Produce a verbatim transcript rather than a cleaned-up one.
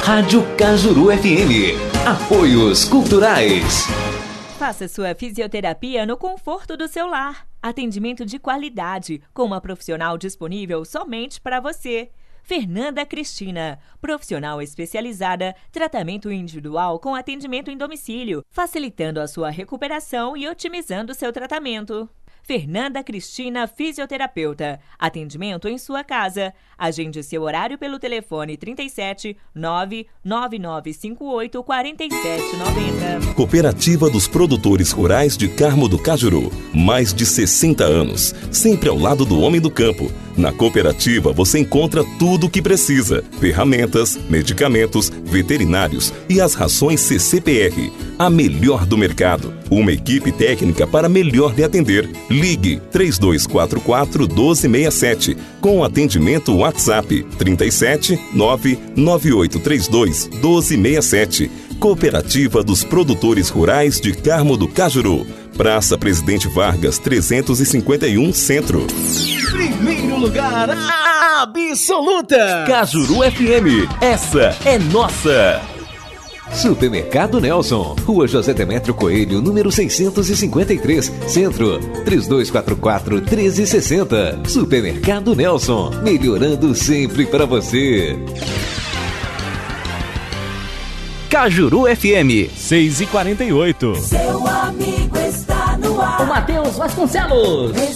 Rádio Cajuru F M. Apoios Culturais. Faça sua fisioterapia no conforto do seu lar. Atendimento de qualidade, com uma profissional disponível somente para você. Fernanda Cristina, profissional especializada, tratamento individual com atendimento em domicílio, facilitando a sua recuperação e otimizando seu tratamento. Fernanda Cristina, fisioterapeuta. Atendimento em sua casa. Agende seu horário pelo telefone trinta e sete, nove nove nove cinco oito, quatro sete nove zero. Cooperativa dos Produtores Rurais de Carmo do Cajuru. Mais de sessenta anos, sempre ao lado do homem do campo. Na cooperativa você encontra tudo o que precisa: ferramentas, medicamentos, veterinários e as rações C C P R. A melhor do mercado. Uma equipe técnica para melhor lhe atender. Ligue três dois quatro quatro, um dois seis sete com atendimento WhatsApp trinta e sete, nove nove oito três dois, um dois seis sete. Cooperativa dos Produtores Rurais de Carmo do Cajuru. Praça Presidente Vargas trezentos e cinquenta e um, Centro. Primeiro lugar absoluta. Cajuru F M. Essa é nossa. Supermercado Nelson, Rua José Demétrio Coelho, número seiscentos e cinquenta e três, Centro, três dois quatro quatro, um três seis zero. Supermercado Nelson, melhorando sempre para você. Cajuru F M, seis e quarenta e oito. Seu amigo está no ar. O Matheus Vasconcelos.